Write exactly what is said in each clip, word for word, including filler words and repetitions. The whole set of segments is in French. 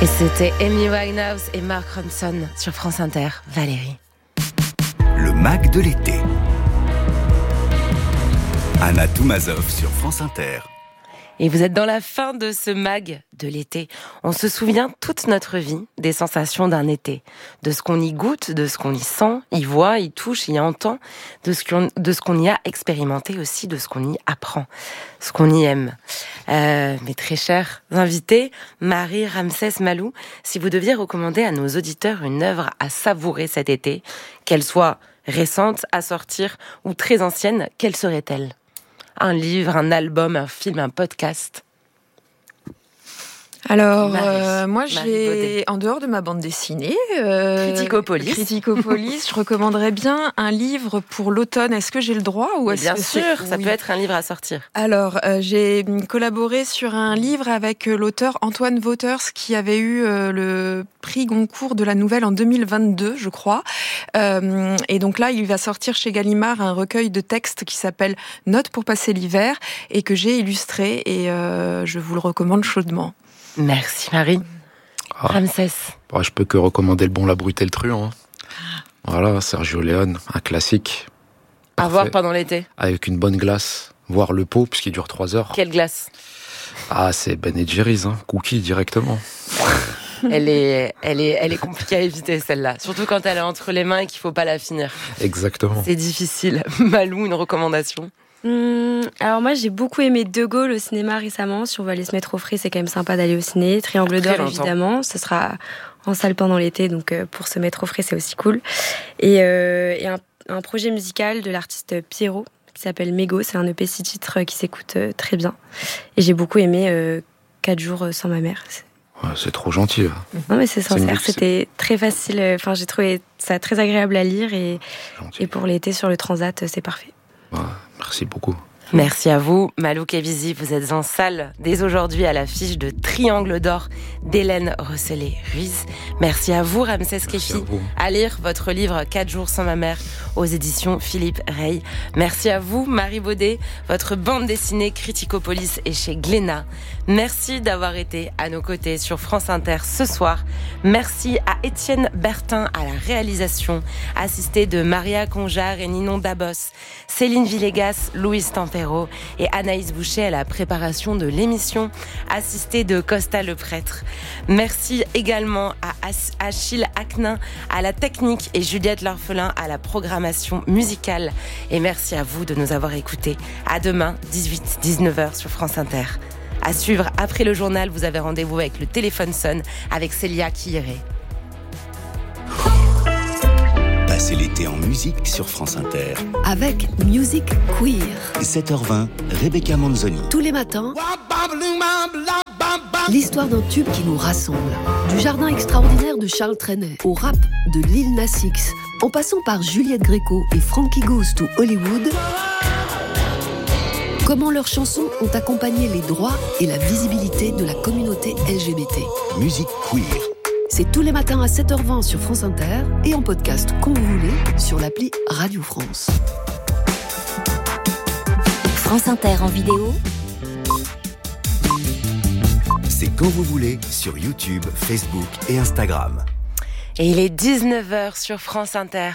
Et c'était Amy Winehouse et Mark Ronson sur France Inter. Valérie. Le Mag de l'été. Anna Toumazov sur France Inter. Et vous êtes dans la fin de ce mag de l'été. On se souvient toute notre vie des sensations d'un été, de ce qu'on y goûte, de ce qu'on y sent, y voit, y touche, y entend, de ce qu'on, de ce qu'on y a expérimenté aussi, de ce qu'on y apprend, ce qu'on y aime. Euh, mes très chers invités, Marie, Ramsès, Malou, si vous deviez recommander à nos auditeurs une œuvre à savourer cet été, qu'elle soit récente, à sortir ou très ancienne, quelle serait-elle ? Un livre, un album, un film, un podcast. Alors, Marie, euh, moi, Marie j'ai, Baudet. en dehors de ma bande dessinée, euh, Criticopolis. Criticopolis, je recommanderais bien un livre pour l'automne. Est-ce que j'ai le droit ou est-ce Bien que sûr, c'est... ça oui. peut être un livre à sortir. Alors, euh, j'ai collaboré sur un livre avec euh, l'auteur Antoine Wouters qui avait eu euh, le prix Goncourt de la Nouvelle en deux mille vingt-deux, je crois. Euh, et donc là, il va sortir chez Gallimard un recueil de textes qui s'appelle Notes pour passer l'hiver et que j'ai illustré et euh, je vous le recommande chaudement. Merci Marie. Ah. Ramsès. Bah, je peux que recommander Le Bon, la Brute et le Truand. Hein. Voilà, Sergio Leone, un classique. À Parfait. voir pendant l'été. Avec une bonne glace, voire le pot, puisqu'il dure trois heures. Quelle glace. Ah, c'est Ben et Jerry's, hein. Cookie directement. Elle est, elle est, elle est compliquée à éviter celle-là. Surtout quand elle est entre les mains et qu'il faut pas la finir. Exactement. C'est difficile. Malou, une recommandation. Hum, alors moi j'ai beaucoup aimé De Gaulle au cinéma récemment. Si on veut aller se mettre au frais, c'est quand même sympa d'aller au ciné. Triangle Après d'or longtemps. évidemment, ce sera en salle pendant l'été, donc euh, pour se mettre au frais c'est aussi cool. Et, euh, et un, un projet musical de l'artiste Pierrot qui s'appelle Mégo, c'est un E P six titres qui s'écoute euh, très bien. Et j'ai beaucoup aimé euh, quatre jours sans ma mère. C'est... Ouais, c'est trop gentil. Là. Non mais c'est sincère, c'est... c'était très facile. Enfin j'ai trouvé ça très agréable à lire et, Gentil. et pour l'été sur le transat c'est parfait. Ouais, merci beaucoup. Merci à vous, Malou Kévisi. Vous êtes en salle dès aujourd'hui à l'affiche de Triangle d'or d'Hélène Rosselet-Ruiz. Merci à vous, Ramsès Kéfi, à, à lire votre livre quatre jours sans ma mère aux éditions Philippe Rey. Merci à vous, Marie Baudet. Votre bande dessinée Criticopolis est chez Glénat. Merci d'avoir été à nos côtés sur France Inter ce soir. Merci à Étienne Bertin à la réalisation, assisté de Maria Conjar et Ninon Dabos, Céline Villegas, Louise Tempero et Anaïs Boucher à la préparation de l'émission, assistée de Costa le prêtre. Merci également à Achille Aknin à la technique et Juliette L'Orphelin à la programmation musicale. Et merci à vous de nous avoir écoutés. À demain, dix-huit dix-neuf heures sur France Inter. À suivre après le journal, vous avez rendez-vous avec le téléphone sonne avec Célia Kieré. Passez l'été en musique sur France Inter. Avec Music Queer. sept heures vingt, Rebecca Manzoni. Tous les matins, l'histoire d'un tube qui nous rassemble. Du jardin extraordinaire de Charles Trenet au rap de Lil Nas X, en passant par Juliette Gréco et Frankie Goes to Hollywood, comment leurs chansons ont accompagné les droits et la visibilité de la communauté L G B T. Musique queer. C'est tous les matins à sept heures vingt sur France Inter et en podcast quand vous voulez sur l'appli Radio France. France Inter en vidéo. C'est quand vous voulez sur YouTube, Facebook et Instagram. Et il est dix-neuf heures sur France Inter.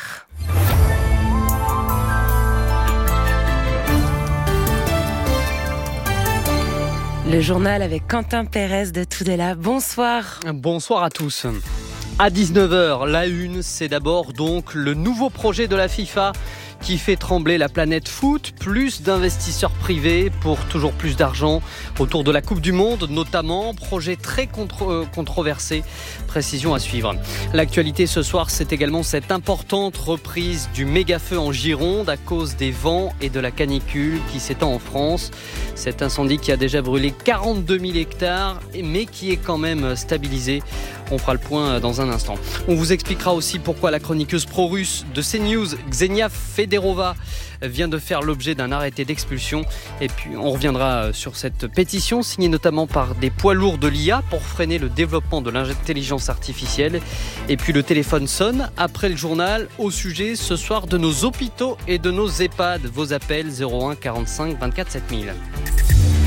Le journal avec Quentin Pérez de Tudela. Bonsoir. Bonsoir à tous. À dix-neuf heures, la une, c'est d'abord donc le nouveau projet de la FIFA qui fait trembler la planète foot, plus d'investisseurs privés pour toujours plus d'argent autour de la Coupe du Monde, notamment, projet très contro- controversé, précision à suivre. L'actualité ce soir, c'est également cette importante reprise du méga-feu en Gironde à cause des vents et de la canicule qui s'étend en France. Cet incendie qui a déjà brûlé quarante-deux mille hectares, mais qui est quand même stabilisé. On fera le point dans un instant. On vous expliquera aussi pourquoi la chroniqueuse pro-russe de CNews, Ksenia Federova, vient de faire l'objet d'un arrêté d'expulsion. Et puis on reviendra sur cette pétition signée notamment par des poids lourds de l'I A pour freiner le développement de l'intelligence artificielle. Et puis le téléphone sonne après le journal au sujet ce soir de nos hôpitaux et de nos EHPAD. Vos appels zéro un quarante-cinq vingt-quatre sept mille.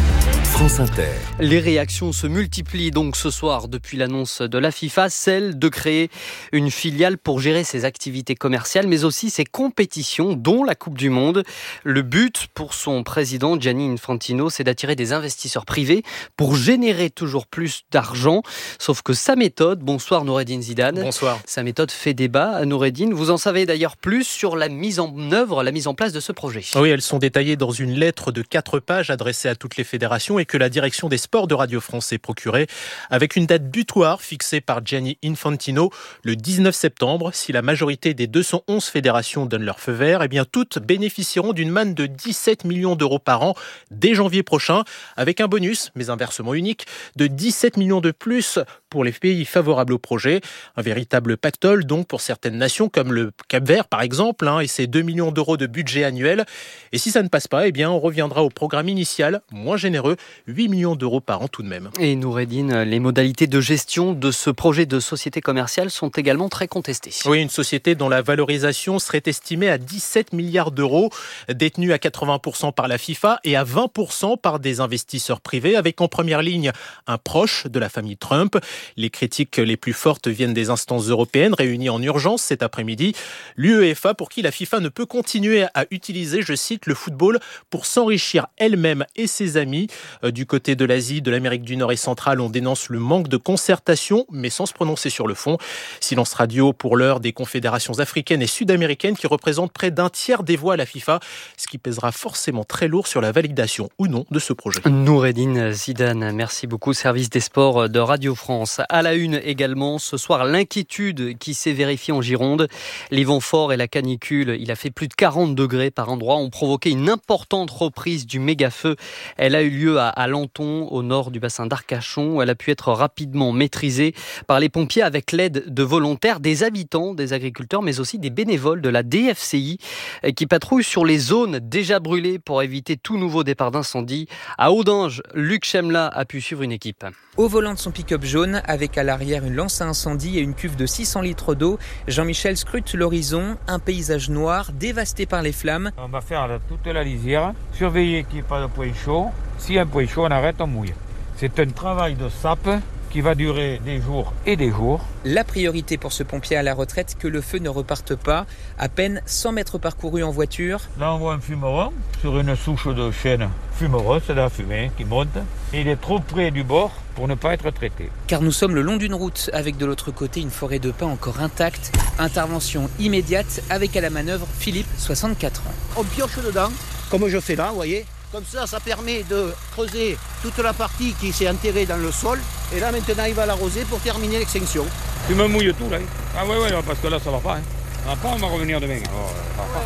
France Inter. Les réactions se multiplient donc ce soir depuis l'annonce de la FIFA, celle de créer une filiale pour gérer ses activités commerciales, mais aussi ses compétitions, dont la Coupe du Monde. Le but pour son président Gianni Infantino, c'est d'attirer des investisseurs privés pour générer toujours plus d'argent. Sauf que sa méthode, bonsoir Noureddine Zidane. Bonsoir. Sa méthode fait débat. Noureddine, vous en savez d'ailleurs plus sur la mise en œuvre, la mise en place de ce projet. Oui, elles sont détaillées dans une lettre de quatre pages adressée à toutes les fédérations et que la direction des sports de Radio France s'est procurée avec une date butoir fixée par Gianni Infantino le dix-neuf septembre. Si la majorité des deux cent onze fédérations donnent leur feu vert, eh bien toutes bénéficieront d'une manne de dix-sept millions d'euros par an dès janvier prochain, avec un bonus, mais un versement unique, de dix-sept millions de plus pour les pays favorables au projet. Un véritable pactole donc pour certaines nations comme le Cap-Vert par exemple, hein, et ses deux millions d'euros de budget annuel. Et si ça ne passe pas, eh bien on reviendra au programme initial, moins généreux, huit millions d'euros par an tout de même. Et Noureddine, les modalités de gestion de ce projet de société commerciale sont également très contestées. Oui, une société dont la valorisation serait estimée à dix-sept milliards d'euros, détenue à quatre-vingts pour cent par la FIFA et à vingt pour cent par des investisseurs privés, avec en première ligne un proche de la famille Trump. Les critiques les plus fortes viennent des instances européennes réunies en urgence cet après-midi. L'UEFA, pour qui la FIFA ne peut continuer à utiliser, je cite, le football pour s'enrichir elle-même et ses amis. Du côté de l'Asie, de l'Amérique du Nord et centrale, on dénonce le manque de concertation, mais sans se prononcer sur le fond. Silence radio pour l'heure des confédérations africaines et sud-américaines qui représentent près d'un tiers des voix à la FIFA, ce qui pèsera forcément très lourd sur la validation ou non de ce projet. Noureddine Zidane, merci beaucoup. Service des sports de Radio France. À la une également, ce soir, l'inquiétude qui s'est vérifiée en Gironde. Les vents forts et la canicule, il a fait plus de quarante degrés par endroit, ont provoqué une importante reprise du méga-feu. Elle a eu lieu à, à Lanton, au nord du bassin d'Arcachon, où elle a pu être rapidement maîtrisée par les pompiers avec l'aide de volontaires, des habitants, des agriculteurs, mais aussi des bénévoles de la D F C I qui patrouillent sur les zones déjà brûlées pour éviter tout nouveau départ d'incendie. À Audinge, Luc Chemla a pu suivre une équipe. Au volant de son pick-up jaune, avec à l'arrière une lance à incendie et une cuve de six cents litres d'eau, Jean-Michel scrute l'horizon, un paysage noir dévasté par les flammes. On va faire toute la lisière, surveiller qu'il n'y ait pas de point chaud. S'il y a un point chaud, on arrête, on mouille. C'est un travail de sape qui va durer des jours et des jours. La priorité pour ce pompier à la retraite, que le feu ne reparte pas. À peine cent mètres parcourus en voiture. Là, on voit un fumeron sur une souche de chêne fumereuse, c'est de la fumée qui monte. Et il est trop près du bord pour ne pas être traité. Car nous sommes le long d'une route, avec de l'autre côté une forêt de pins encore intacte. Intervention immédiate avec à la manœuvre Philippe, soixante-quatre ans. On pioche dedans, comme je fais là, vous voyez. Comme ça, ça permet de creuser toute la partie qui s'est enterrée dans le sol. Et là, maintenant, il va l'arroser pour terminer l'extinction. Tu me mouilles tout, là. Ah ouais, ouais, parce que là, ça va pas. Hein. Ça va pas, on va revenir demain. Alors, ça va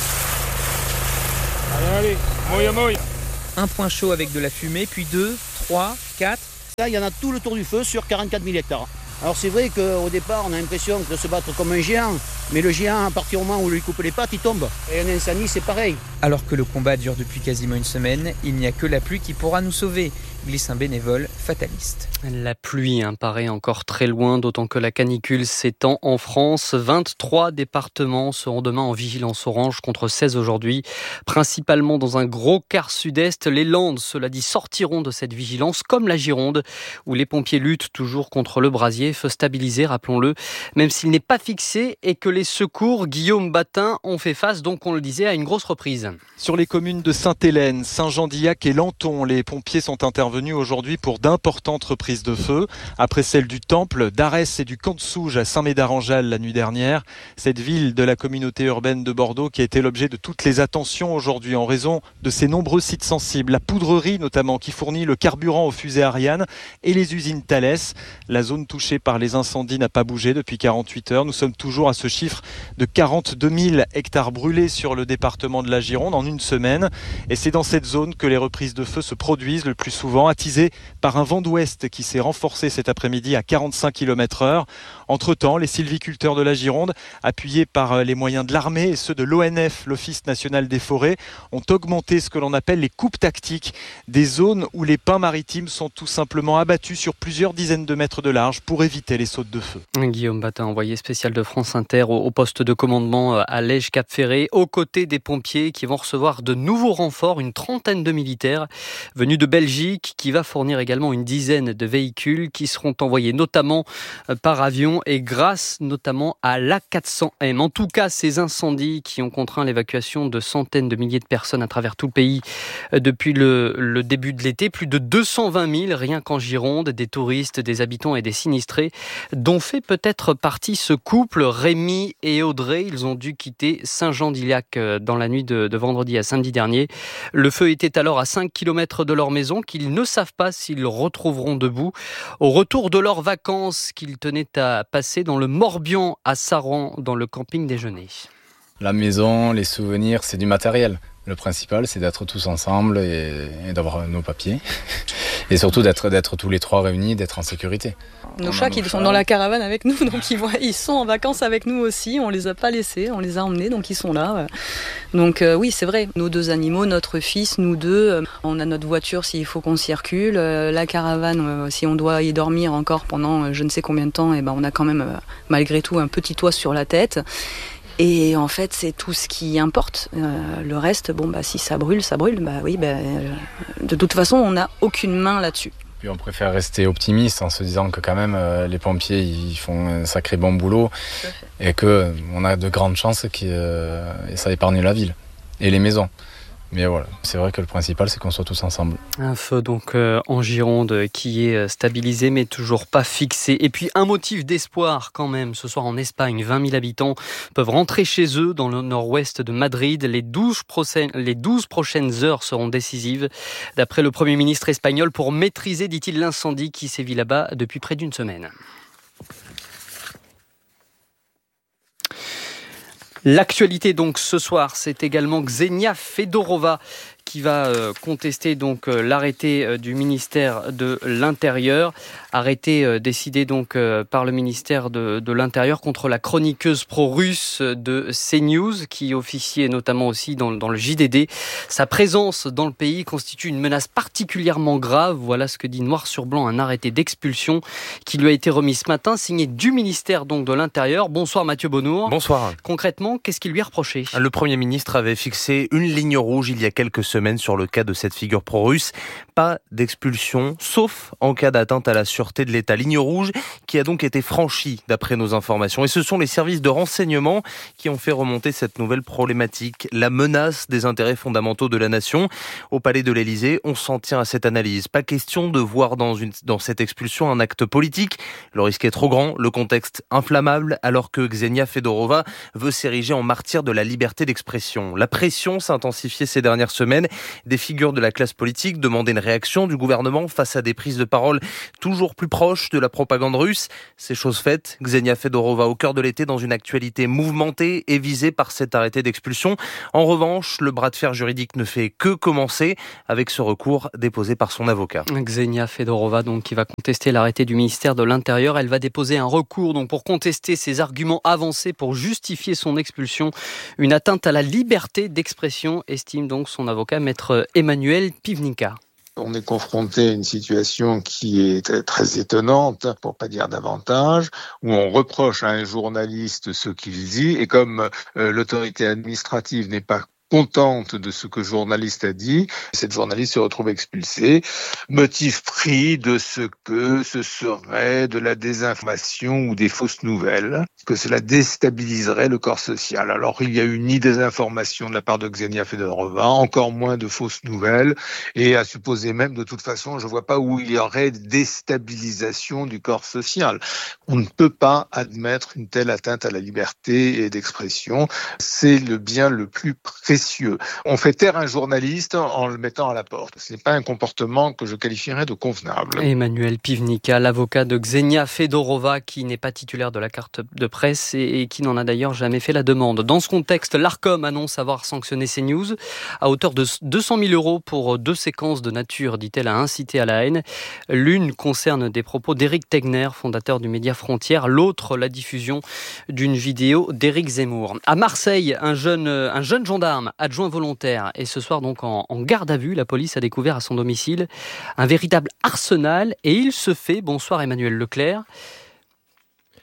pas. Allez, allez, mouille, mouille. Un point chaud avec de la fumée, puis deux, trois, quatre. Là, il y en a tout le tour du feu sur quarante-quatre mille hectares. Alors c'est vrai qu'au départ, on a l'impression de se battre comme un géant. Mais le géant, à partir du moment où on lui coupe les pattes, il tombe. Et un incendie, c'est pareil. Alors que le combat dure depuis quasiment une semaine, il n'y a que la pluie qui pourra nous sauver, glisse un bénévole fataliste. La pluie hein, paraît encore très loin, d'autant que la canicule s'étend en France. vingt-trois départements seront demain en vigilance orange contre seize aujourd'hui. Principalement dans un gros quart sud-est, les Landes, cela dit, sortiront de cette vigilance, comme la Gironde, où les pompiers luttent toujours contre le brasier, feu stabilisé, rappelons-le, même s'il n'est pas fixé et que les secours, Guillaume Batin, ont fait face, donc on le disait, à une grosse reprise. Sur les communes de Sainte-Hélène, Saint-Jean-d'Illac et Lanton, les pompiers sont intervenus aujourd'hui pour d'importantes reprises de feu. Après celle du Temple, d'Arès et du Camp de Souge à Saint-Médard-en-Jalles la nuit dernière. Cette ville de la communauté urbaine de Bordeaux qui a été l'objet de toutes les attentions aujourd'hui en raison de ses nombreux sites sensibles. La poudrerie notamment qui fournit le carburant aux fusées Ariane et les usines Thales. La zone touchée par les incendies n'a pas bougé depuis quarante-huit heures. Nous sommes toujours à ce chiffre de quarante-deux mille hectares brûlés sur le département de la Gironde en une semaine. Et c'est dans cette zone que les reprises de feu se produisent le plus souvent, attisées par un vent d'ouest qui s'est renforcé cet après-midi à quarante-cinq kilomètres heure. Entre-temps, les sylviculteurs de la Gironde, appuyés par les moyens de l'armée et ceux de l'O N F, l'Office national des forêts, ont augmenté ce que l'on appelle les coupes tactiques, des zones où les pins maritimes sont tout simplement abattus sur plusieurs dizaines de mètres de large pour éviter les sautes de feu. Guillaume Batin, envoyé spécial de France Inter au poste de commandement à Lège-Cap-Ferré, aux côtés des pompiers qui vont recevoir de nouveaux renforts, une trentaine de militaires venus de Belgique qui va fournir également une dizaine de véhicules qui seront envoyés notamment par avion et grâce notamment à l'A quatre cents M. En tout cas, ces incendies qui ont contraint l'évacuation de centaines de milliers de personnes à travers tout le pays depuis le, le début de l'été, plus de deux cent vingt mille rien qu'en Gironde, des touristes, des habitants et des sinistrés, dont fait peut-être partie ce couple, Rémi et Audrey. Ils ont dû quitter Saint-Jean-d'Illac dans la nuit de, de vendredi à samedi dernier. Le feu était alors à cinq kilomètres de leur maison, qu'ils ne savent pas s'ils retrouveront debout. Au retour de leurs vacances qu'ils tenaient à passer dans le Morbihan à Saran, dans le camping déjeuner. La maison, les souvenirs, c'est du matériel. Le principal, c'est d'être tous ensemble et, et d'avoir nos papiers. Et surtout d'être, d'être tous les trois réunis, d'être en sécurité. Nos chats qui sont dans la caravane avec nous, donc ils, vont, ils sont en vacances avec nous aussi. On les a pas laissés, on les a emmenés, donc ils sont là. Donc euh, oui, c'est vrai. Nos deux animaux, notre fils, nous deux, euh, on a notre voiture s'il faut qu'on circule. Euh, la caravane, euh, si on doit y dormir encore pendant euh, je ne sais combien de temps, et ben on a quand même euh, malgré tout un petit toit sur la tête. Et en fait, c'est tout ce qui importe. Euh, le reste, bon, bah, si ça brûle, ça brûle. Bah oui, bah, euh, de toute façon, on n'a aucune main là-dessus. Puis on préfère rester optimiste en se disant que quand même, euh, les pompiers, ils font un sacré bon boulot et que euh, on a de grandes chances que euh, ça épargne la ville et les maisons. Mais voilà, c'est vrai que le principal, c'est qu'on soit tous ensemble. Un feu donc euh, en Gironde qui est stabilisé mais toujours pas fixé. Et puis un motif d'espoir quand même. Ce soir en Espagne, vingt mille habitants peuvent rentrer chez eux dans le nord-ouest de Madrid. Les douze, prochaines, les douze prochaines heures seront décisives, d'après le Premier ministre espagnol, pour maîtriser, dit-il, l'incendie qui sévit là-bas depuis près d'une semaine. L'actualité donc ce soir, c'est également Ksenia Fedorova qui va euh, contester donc euh, l'arrêté euh, du ministère de l'Intérieur, arrêté euh, décidé donc euh, par le ministère de, de l'Intérieur contre la chroniqueuse pro-russe de CNews qui officiait notamment aussi dans, dans le J D D. Sa présence dans le pays constitue une menace particulièrement grave. Voilà ce que dit noir sur blanc un arrêté d'expulsion qui lui a été remis ce matin, signé du ministère donc de l'Intérieur. Bonsoir Mathieu Bonnour. Bonsoir. Concrètement, qu'est-ce qui lui est reproché ? Le Premier ministre avait fixé une ligne rouge il y a quelques semaines sur le cas de cette figure pro-russe. Pas d'expulsion, sauf en cas d'atteinte à la sûreté de l'État. Ligne rouge qui a donc été franchie d'après nos informations. Et ce sont les services de renseignement qui ont fait remonter cette nouvelle problématique. La menace des intérêts fondamentaux de la nation. Au palais de l'Élysée, on s'en tient à cette analyse. Pas question de voir dans, une, dans cette expulsion un acte politique. Le risque est trop grand, le contexte inflammable, alors que Ksenia Fedorova veut s'ériger en martyr de la liberté d'expression. La pression s'est intensifiée ces dernières semaines. Des figures de la classe politique demandaient une réaction du gouvernement face à des prises de parole toujours plus proches de la propagande russe. C'est chose faite. Ksenia Fedorova au cœur de l'été dans une actualité mouvementée et visée par cet arrêté d'expulsion. En revanche, le bras de fer juridique ne fait que commencer avec ce recours déposé par son avocat. Ksenia Fedorova donc qui va contester l'arrêté du ministère de l'Intérieur. Elle va déposer un recours donc pour contester ses arguments avancés pour justifier son expulsion. Une atteinte à la liberté d'expression, estime donc son avocat maître Emmanuel Pivnica. On est confronté à une situation qui est très étonnante, pour pas dire davantage, où on reproche à un journaliste ce qu'il dit, et comme euh, l'autorité administrative n'est pas contente de ce que le journaliste a dit, cette journaliste se retrouve expulsée, motif pris de ce que ce serait de la désinformation ou des fausses nouvelles, que cela déstabiliserait le corps social. Alors il n'y a eu ni désinformation de la part de Ksenia Fedorova, encore moins de fausses nouvelles, et à supposer même, de toute façon, je ne vois pas où il y aurait déstabilisation du corps social. On ne peut pas admettre une telle atteinte à la liberté d'expression. C'est le bien le plus précieux. On fait taire un journaliste en le mettant à la porte. Ce n'est pas un comportement que je qualifierais de convenable. Emmanuel Pivnica, l'avocat de Ksenia Fedorova, qui n'est pas titulaire de la carte de presse et qui n'en a d'ailleurs jamais fait la demande. Dans ce contexte, l'Arcom annonce avoir sanctionné CNews à hauteur de deux cent mille euros pour deux séquences de nature, dit-elle, à inciter à la haine. L'une concerne des propos d'Éric Tegner, fondateur du média Frontières. L'autre, la diffusion d'une vidéo d'Éric Zemmour. À Marseille, un jeune, un jeune gendarme adjoint volontaire et ce soir donc en, en garde à vue. La police a découvert à son domicile un véritable arsenal et il se fait, bonsoir Emmanuel Leclerc,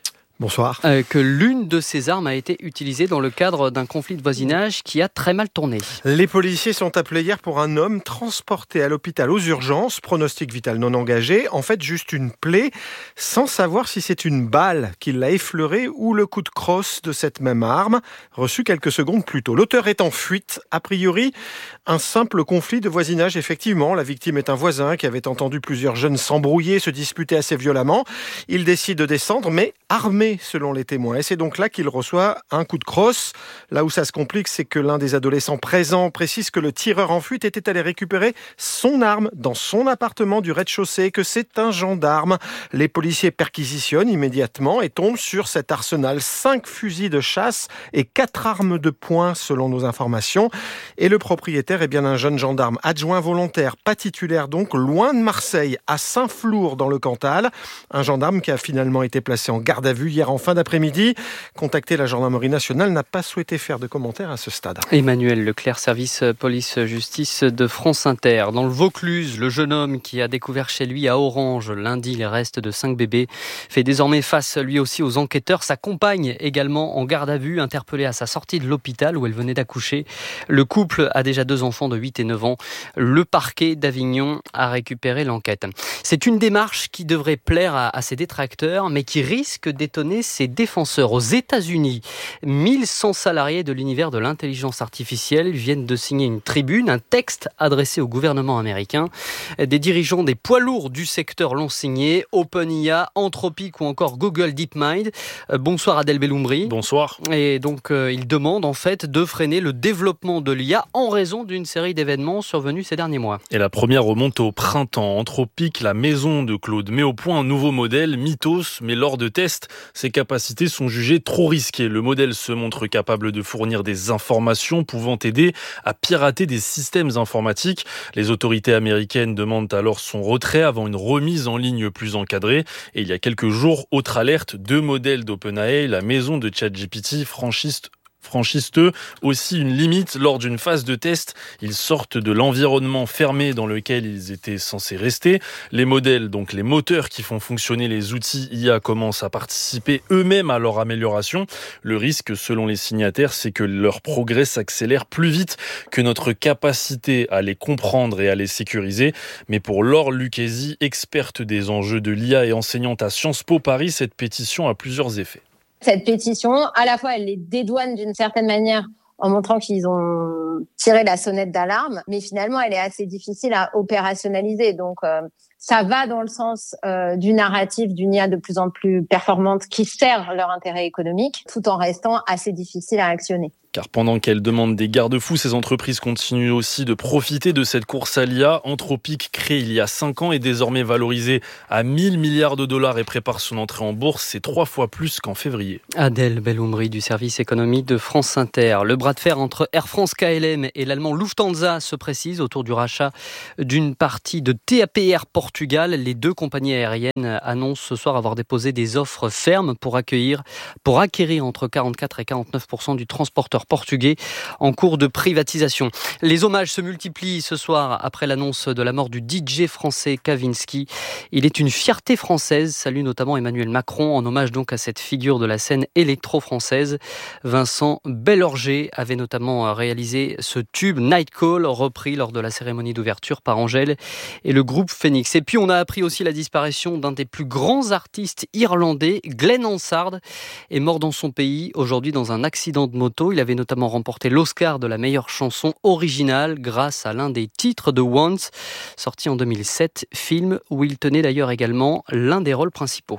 Bonsoir. Euh, que l'une de ces armes a été utilisée dans le cadre d'un conflit de voisinage qui a très mal tourné. Les policiers sont appelés hier pour un homme transporté à l'hôpital aux urgences, pronostic vital non engagé, en fait juste une plaie, sans savoir si c'est une balle qui l'a effleuré ou le coup de crosse de cette même arme, reçu quelques secondes plus tôt. L'auteur est en fuite, a priori un simple conflit de voisinage. Effectivement, la victime est un voisin qui avait entendu plusieurs jeunes s'embrouiller, se disputer assez violemment. Il décide de descendre, mais armé selon les témoins. Et c'est donc là qu'il reçoit un coup de crosse. Là où ça se complique, c'est que l'un des adolescents présents précise que le tireur en fuite était allé récupérer son arme dans son appartement du rez-de-chaussée, que c'est un gendarme. Les policiers perquisitionnent immédiatement et tombent sur cet arsenal. Cinq fusils de chasse et quatre armes de poing selon nos informations. Et le propriétaire est bien un jeune gendarme adjoint volontaire, pas titulaire donc, loin de Marseille, à Saint-Flour dans le Cantal. Un gendarme qui a finalement été placé en garde à vue hier en fin d'après-midi. Contacté, la gendarmerie nationale n'a pas souhaité faire de commentaires à ce stade. Emmanuel Leclerc, service police-justice de France Inter. Dans le Vaucluse, le jeune homme qui a découvert chez lui à Orange lundi les restes de cinq bébés fait désormais face lui aussi aux enquêteurs. Sa compagne également en garde à vue, interpellée à sa sortie de l'hôpital où elle venait d'accoucher. Le couple a déjà deux enfants de huit et neuf ans. Le parquet d'Avignon a récupéré l'enquête. C'est une démarche qui devrait plaire à, à ses détracteurs, mais qui risque d'étonner ses défenseurs. Aux États-Unis, mille cent salariés de l'univers de l'intelligence artificielle viennent de signer une tribune, un texte adressé au gouvernement américain. Des dirigeants des poids lourds du secteur l'ont signé, OpenIA, Anthropic ou encore Google DeepMind. Euh, bonsoir Adel Belloumri. Bonsoir. Et donc euh, ils demandent en fait de freiner le développement de l'I A en raison d'une série d'événements survenus ces derniers mois. Et la première remonte au printemps. Anthropic, la maison de Claude, met au point un nouveau modèle, Mythos, mais lors de tests, ses capacités sont jugées trop risquées. Le modèle se montre capable de fournir des informations pouvant aider à pirater des systèmes informatiques. Les autorités américaines demandent alors son retrait avant une remise en ligne plus encadrée. Et il y a quelques jours, autre alerte, deux modèles d'OpenAI, la maison de ChatGPT, franchissent franchissent eux aussi une limite lors d'une phase de test. Ils sortent de l'environnement fermé dans lequel ils étaient censés rester. Les modèles, donc les moteurs qui font fonctionner les outils I A, commencent à participer eux-mêmes à leur amélioration. Le risque, selon les signataires, c'est que leur progrès s'accélère plus vite que notre capacité à les comprendre et à les sécuriser. Mais pour Laure Lucchesi, experte des enjeux de l'I A et enseignante à Sciences Po Paris, cette pétition a plusieurs effets. Cette pétition, à la fois, elle les dédouane d'une certaine manière en montrant qu'ils ont tiré la sonnette d'alarme, mais finalement, elle est assez difficile à opérationnaliser. Donc, euh, ça va dans le sens euh, du narratif d'une I A de plus en plus performante qui sert leur intérêt économique, tout en restant assez difficile à actionner. Car pendant qu'elles demandent des garde-fous, ces entreprises continuent aussi de profiter de cette course à l'I A. Anthropic, créé il y a cinq ans, est désormais valorisé à mille milliards de dollars et prépare son entrée en bourse. C'est trois fois plus qu'en février. Adel Belloumri du service économie de France Inter. Le bras de fer entre Air France K L M et l'allemand Lufthansa se précise autour du rachat d'une partie de T A P R Portugal. Les deux compagnies aériennes annoncent ce soir avoir déposé des offres fermes pour accueillir, pour acquérir entre quarante-quatre et quarante-neuf pour cent du transporteur portugais en cours de privatisation. Les hommages se multiplient ce soir après l'annonce de la mort du D J français Kavinsky. Il est une fierté française, salue notamment Emmanuel Macron, en hommage donc à cette figure de la scène électro-française. Vincent Bellorger avait notamment réalisé ce tube Night Call, repris lors de la cérémonie d'ouverture par Angèle et le groupe Phoenix. Et puis on a appris aussi la disparition d'un des plus grands artistes irlandais, Glenn Hansard, est mort dans son pays aujourd'hui dans un accident de moto. Il avait notamment remporté l'Oscar de la meilleure chanson originale grâce à l'un des titres de Once, sorti en deux mille sept, film où il tenait d'ailleurs également l'un des rôles principaux.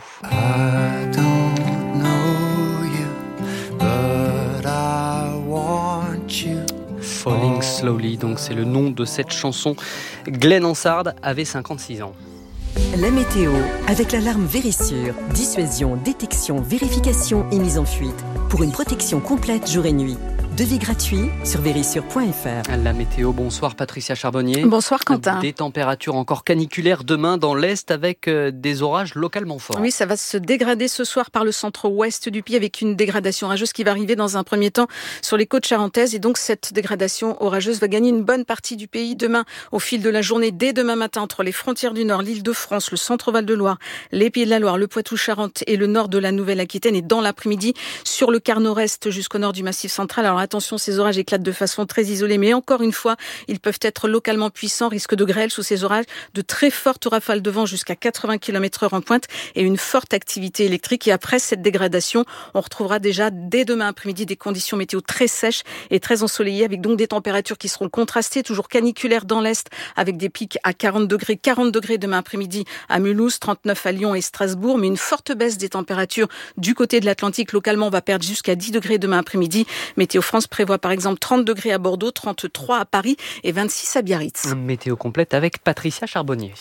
I don't know you, but I want you. Falling Slowly, donc c'est le nom de cette chanson. Glenn Hansard avait cinquante-six ans. La météo, avec l'alarme Vérissure. Dissuasion, détection, vérification et mise en fuite. Pour une protection complète jour et nuit. Devis gratuit sur vérissure point f r. La météo, bonsoir Patricia Charbonnier. Bonsoir Quentin. Des températures encore caniculaires demain dans l'Est avec des orages localement forts. Oui, ça va se dégrader ce soir par le centre-ouest du pays avec une dégradation orageuse qui va arriver dans un premier temps sur les côtes charentaises. Et donc cette dégradation orageuse va gagner une bonne partie du pays demain au fil de la journée. Dès demain matin, entre les frontières du Nord, l'Île-de-France, le centre-Val de Loire, les Pays de la Loire, le Poitou-Charentes et le nord de la Nouvelle-Aquitaine. Et dans l'après-midi, sur le quart nord-est jusqu'au nord du Massif central. Alors attention, ces orages éclatent de façon très isolée, mais encore une fois, ils peuvent être localement puissants. Risque de grêle sous ces orages, de très fortes rafales de vent jusqu'à quatre-vingts kilomètres heure en pointe et une forte activité électrique. Et après cette dégradation, on retrouvera déjà dès demain après-midi des conditions météo très sèches et très ensoleillées, avec donc des températures qui seront contrastées, toujours caniculaires dans l'Est, avec des pics à quarante degrés, quarante degrés demain après-midi à Mulhouse, trente-neuf à Lyon et Strasbourg, mais une forte baisse des températures du côté de l'Atlantique. Localement, on va perdre jusqu'à dix degrés demain après-midi. Météo France prévoit par exemple trente degrés à Bordeaux, trente-trois à Paris et vingt-six à Biarritz. Météo complète avec Patricia Charbonnier.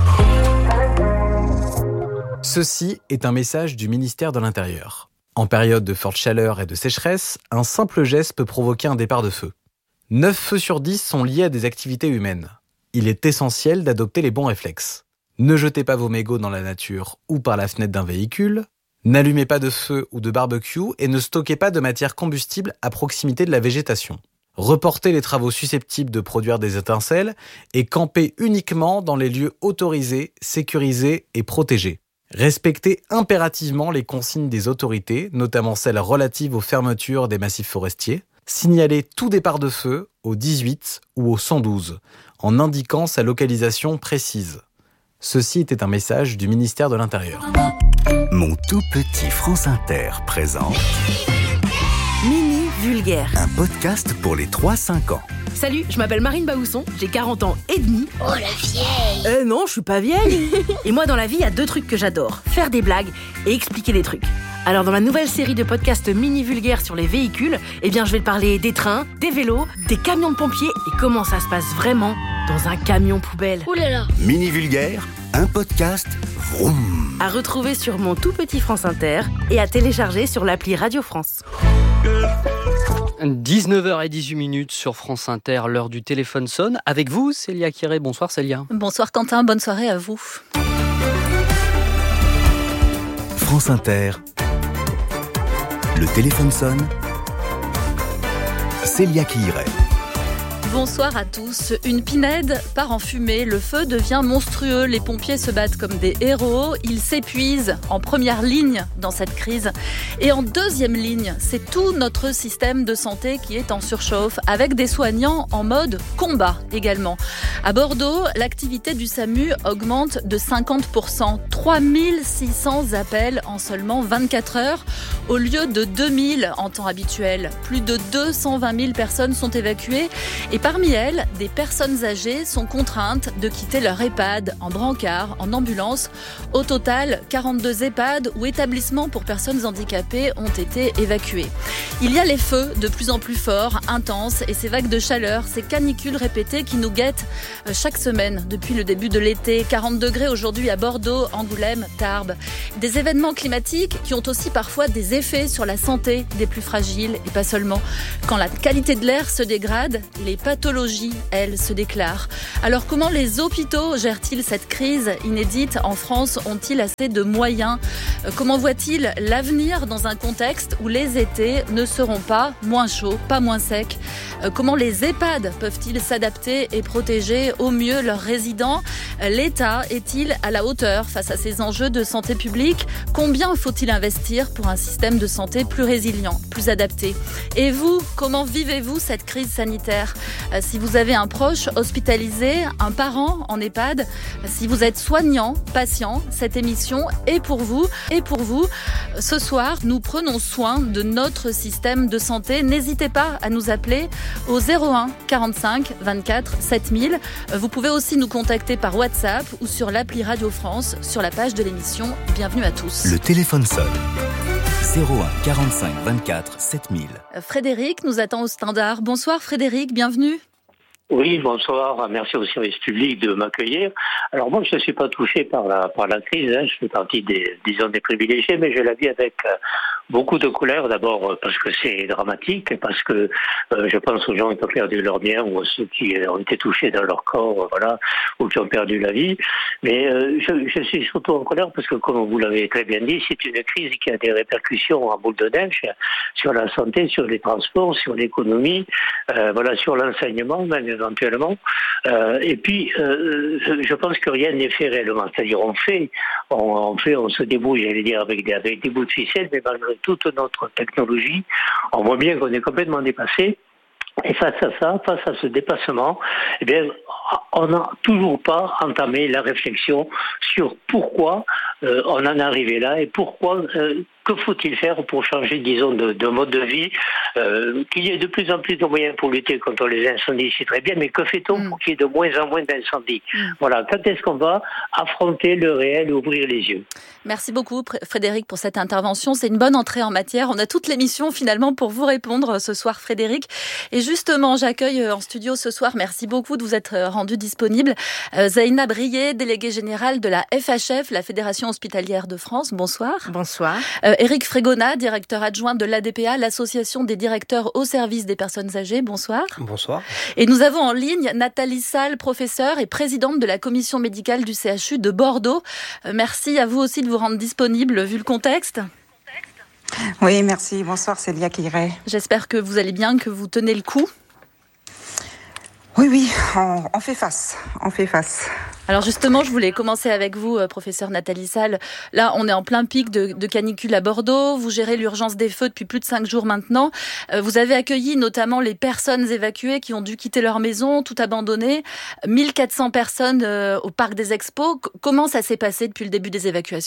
Ceci est un message du ministère de l'Intérieur. En période de forte chaleur et de sécheresse, un simple geste peut provoquer un départ de feu. neuf feux sur dix sont liés à des activités humaines. Il est essentiel d'adopter les bons réflexes. Ne jetez pas vos mégots dans la nature ou par la fenêtre d'un véhicule. N'allumez pas de feu ou de barbecue et ne stockez pas de matière combustible à proximité de la végétation. Reportez les travaux susceptibles de produire des étincelles et campez uniquement dans les lieux autorisés, sécurisés et protégés. Respectez impérativement les consignes des autorités, notamment celles relatives aux fermetures des massifs forestiers. Signalez tout départ de feu au dix-huit ou au cent douze, en indiquant sa localisation précise. Ceci était un message du ministère de l'Intérieur. Mon tout petit France Inter présente Mini Vulgaire, un podcast pour les trois cinq ans. Salut, je m'appelle Marine Baousson, j'ai quarante ans et demi. Oh la vieille. Euh non, je suis pas vieille. Et moi dans la vie, il y a deux trucs que j'adore, faire des blagues et expliquer des trucs. Alors dans ma nouvelle série de podcasts Mini Vulgaire sur les véhicules, eh bien je vais te parler des trains, des vélos, des camions de pompiers et comment ça se passe vraiment dans un camion poubelle. Ouh là là. Mini Vulgaire, un podcast vroom. À retrouver sur mon tout petit France Inter et à télécharger sur l'appli Radio France. dix-neuf heures dix-huit minutes sur France Inter, l'heure du téléphone sonne. Avec vous, Célia Quiré. Bonsoir Célia. Bonsoir Quentin, bonne soirée à vous. France Inter, le téléphone sonne. Célia Quiré. Bonsoir à tous. Une pinède part en fumée, le feu devient monstrueux, les pompiers se battent comme des héros, ils s'épuisent en première ligne dans cette crise. Et en deuxième ligne, c'est tout notre système de santé qui est en surchauffe, avec des soignants en mode combat également. À Bordeaux, l'activité du SAMU augmente de cinquante pour cent, trois mille six cents appels en seulement vingt-quatre heures, au lieu de deux mille en temps habituel. Plus de deux cent vingt mille personnes sont évacuées et parmi elles, des personnes âgées sont contraintes de quitter leur EHPAD en brancard, en ambulance. Au total, quarante-deux EHPAD ou établissements pour personnes handicapées ont été évacués. Il y a les feux de plus en plus forts, intenses, et ces vagues de chaleur, ces canicules répétées qui nous guettent chaque semaine depuis le début de l'été. quarante degrés aujourd'hui à Bordeaux, Angoulême, Tarbes. Des événements climatiques qui ont aussi parfois des effets sur la santé des plus fragiles et pas seulement. Quand la qualité de l'air se dégrade, les pathologies, elles, se déclarent. Alors comment les hôpitaux gèrent-ils cette crise inédite en France? Ont-ils assez de moyens? Comment voient-ils l'avenir dans un contexte où les étés ne seront pas moins chauds, pas moins secs? Comment les EHPAD peuvent-ils s'adapter et protéger au mieux leurs résidents? L'État est-il à la hauteur face à ces enjeux de santé publique? Combien faut-il investir pour un système de santé plus résilient, plus adapté? Et vous, comment vivez-vous cette crise sanitaire? Si vous avez un proche hospitalisé, un parent en EHPAD, si vous êtes soignant, patient, cette émission est pour vous. Et pour vous, ce soir, nous prenons soin de notre système de santé. N'hésitez pas à nous appeler au zéro un quarante-cinq vingt-quatre sept mille. Vous pouvez aussi nous contacter par WhatsApp ou sur l'appli Radio France sur la page de l'émission. Bienvenue à tous. Le téléphone sonne. zéro un quarante-cinq vingt-quatre sept mille. Frédéric nous attend au standard. Bonsoir Frédéric, bienvenue. Oui, bonsoir. Merci au service public de m'accueillir. Alors moi, je ne suis pas touché par la par la crise. Hein. Je fais partie des disons des privilégiés, mais je la vis avec euh, beaucoup de colère. D'abord parce que c'est dramatique, et parce que euh, je pense aux gens qui ont perdu leur bien ou à ceux qui ont été touchés dans leur corps, voilà, ou qui ont perdu la vie. Mais euh, je, je suis surtout en colère parce que, comme vous l'avez très bien dit, c'est une crise qui a des répercussions en boule de neige sur la santé, sur les transports, sur l'économie, euh, voilà, sur l'enseignement même éventuellement. Euh, et puis, euh, je pense que rien n'est fait réellement. C'est-à-dire, on fait, on, on fait, on se débrouille, j'allais dire, avec des, avec des bouts de ficelle, mais malgré toute notre technologie, on voit bien qu'on est complètement dépassé. Et face à ça, face à ce dépassement, eh bien, on n'a toujours pas entamé la réflexion sur pourquoi euh, on en est arrivé là et pourquoi, euh, que faut-il faire pour changer, disons, de, de mode de vie, euh, qu'il y ait de plus en plus de moyens pour lutter contre les incendies, c'est très bien, mais que fait-on mm. pour qu'il y ait de moins en moins d'incendies mm. Voilà, quand est-ce qu'on va affronter le réel et ouvrir les yeux? Merci beaucoup Frédéric pour cette intervention, c'est une bonne entrée en matière. On a toute l'émission finalement pour vous répondre ce soir, Frédéric. Et justement, j'accueille en studio ce soir, merci beaucoup de vous être rendu disponible, Zaina Brié, déléguée générale de la F H F, la Fédération hospitalière de France. Bonsoir. Bonsoir. Euh, Éric Frégona, directeur adjoint de l'A D P A, l'association des directeurs au service des personnes âgées. Bonsoir. Bonsoir. Et nous avons en ligne Nathalie Salle, professeure et présidente de la commission médicale du C H U de Bordeaux. Euh, merci à vous aussi de vous rendre disponible vu le contexte. Oui, merci. Bonsoir Célia Quiré. J'espère que vous allez bien, que vous tenez le coup. Oui, oui, on, on fait face, on fait face. Alors justement, je voulais commencer avec vous, professeur Nathalie Salle. Là, on est en plein pic de, de canicule à Bordeaux. Vous gérez l'urgence des feux depuis plus de cinq jours maintenant. Vous avez accueilli notamment les personnes évacuées qui ont dû quitter leur maison, tout abandonné. mille quatre cents personnes au parc des Expos. Comment ça s'est passé depuis le début des évacuations ?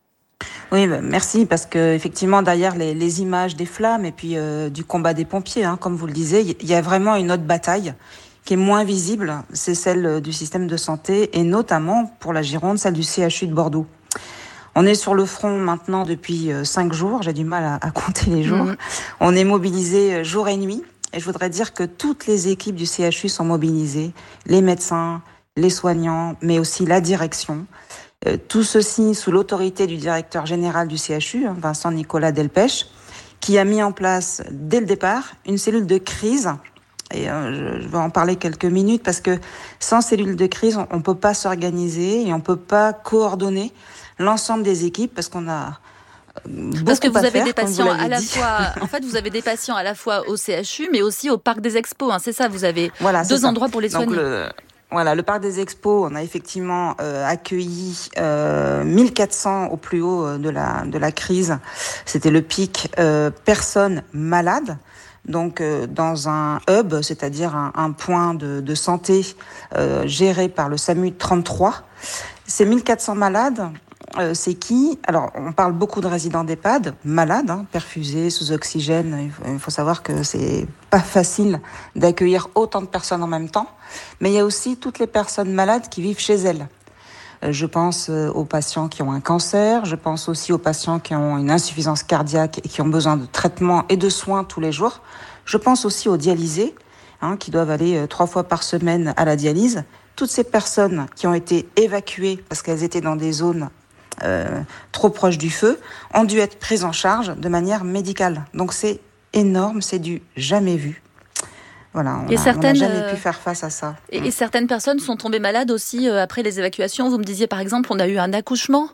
Oui, merci, parce que effectivement derrière les, les images des flammes et puis euh, du combat des pompiers, hein, comme vous le disiez, il y a vraiment une autre bataille qui est moins visible, c'est celle du système de santé et notamment pour la Gironde, celle du C H U de Bordeaux. On est sur le front maintenant depuis cinq jours, j'ai du mal à, à compter les jours. Mmh. On est mobilisé jour et nuit et je voudrais dire que toutes les équipes du C H U sont mobilisées, les médecins, les soignants, mais aussi la direction. Euh, tout ceci sous l'autorité du directeur général du C H U, Vincent Nicolas Delpech, qui a mis en place dès le départ une cellule de crise. Et euh, je vais en parler quelques minutes parce que sans cellule de crise, on ne peut pas s'organiser et on ne peut pas coordonner l'ensemble des équipes parce qu'on a beaucoup parce que vous à avez faire, des patients à la dit. fois. En fait, vous avez des patients à la fois au C H U, mais aussi au parc des Expos. Hein, c'est ça, vous avez voilà, deux ça. endroits pour les Donc, soigner. Le... Voilà, le parc des Expos, on a effectivement euh, accueilli euh, mille quatre cents au plus haut de la de la crise. C'était le pic euh, personnes malades. Donc euh, dans un hub, c'est-à-dire un, un point de, de santé euh, géré par le SAMU trente-trois. Ces mille quatre cents malades, euh, c'est qui ? Alors on parle beaucoup de résidents d'EHPAD, malades, hein, perfusés, sous oxygène. Il faut, il faut savoir que c'est pas facile d'accueillir autant de personnes en même temps. Mais il y a aussi toutes les personnes malades qui vivent chez elles. Je pense aux patients qui ont un cancer, je pense aussi aux patients qui ont une insuffisance cardiaque et qui ont besoin de traitements et de soins tous les jours. Je pense aussi aux dialysés, hein, qui doivent aller trois fois par semaine à la dialyse. Toutes ces personnes qui ont été évacuées parce qu'elles étaient dans des zones euh, trop proches du feu ont dû être prises en charge de manière médicale. Donc c'est énorme, c'est du jamais vu. Voilà, on n'a jamais pu faire face à ça. Et, et certaines personnes sont tombées malades aussi euh, après les évacuations. Vous me disiez par exemple, on a eu un accouchement.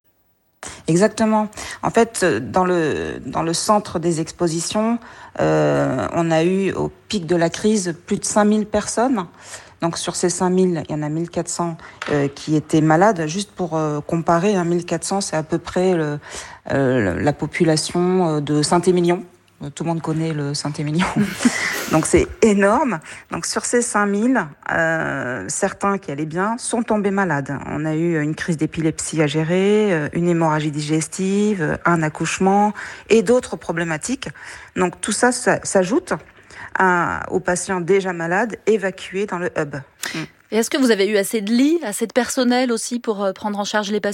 Exactement. En fait, dans le dans le centre des expositions, euh, on a eu au pic de la crise plus de cinq mille personnes. Donc sur ces cinq mille, il y en a mille quatre cents euh, qui étaient malades. Juste pour euh, comparer, hein, mille quatre cents, c'est à peu près le, euh, la population de Saint-Émilion. Tout le monde connaît le Saint-Émilion. Donc c'est énorme. Donc sur ces cinq mille, euh, certains qui allaient bien sont tombés malades. On a eu une crise d'épilepsie à gérer, une hémorragie digestive, un accouchement et d'autres problématiques. Donc tout ça, ça s'ajoute à, aux patients déjà malades évacués dans le hub. Et est-ce que vous avez eu assez de lits, assez de personnel aussi pour prendre en charge les patients ?